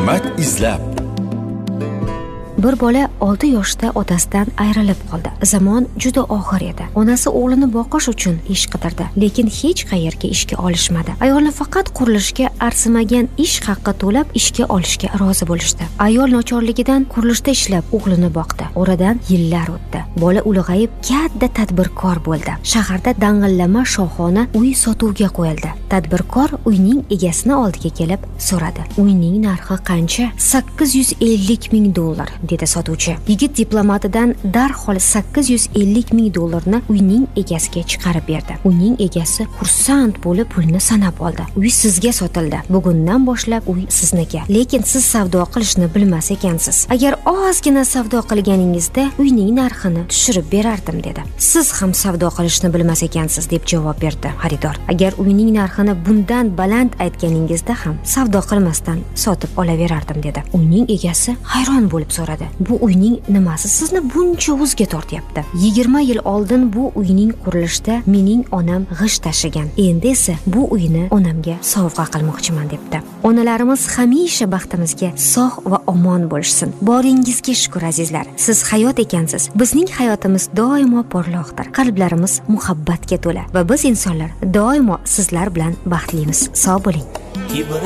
hikmat izlab. Bir bola 6 yoshda otasidan ayrilib qoldi. Zamon juda og'ir edi. Onasi o'g'lini boqish uchun ish qidirdi, lekin hech qayerga ishga olishmadi. Ayolni faqat qurilishga arzimagan ish haqqi to'lab ishga olishga rozi bo'lishdi. Ayol nochorligidan qurilishda ishlab o'g'lini boqdi. Oradan yillar o'tdi. Bola ulg'ayib, katta tadbirkor bo'ldi. Shaharda dang'illama shohona uy sotuvga qo'yildi. Tadbirkor uyning egasini oldiga kelib so'radi. Uyning narxi qancha? $850,000 dedi sotuvchi. Yigit diplomatidan darhol $850,000 uyning egasiga chiqarib berdi. Uyning egasi xursand bo'lib pulni sanab oldi. Uy sizga sotildi. Bugundan boshlab uy sizniki. Lekin siz savdo qilishni bilmas ekansiz. Agar ozgina savdo qilganingizda uyning narxini tushirib berardim dedi. Siz ham savdo qilishni bilmas ekansiz deb javob berdi xaridor. Agar uyning narxini bundan baland aytganingizda ham savdo qilmasdan sotib olaverardim dedi. Uyning egasi hayron bo'lib so'radi. Bu uyning nimasi sizni buncha o'ziga tortyapti? 20 yil oldin bu uyning qurilishida mening onam g'isht tashigan. Endi esa bu uyni onamga sovg'a qilmoqchiman debdi. Onalarimiz hamisha baxtimizga sog' va omon bo'lishsin. Boringizga shukr azizlar. Siz hayot ekansiz. Bizning hayotimiz doimo porloqdir. Qalblarimiz muhabbatga to'la va biz insonlar doimo sizlar bilan baxtlimiz. Sog' bo'ling.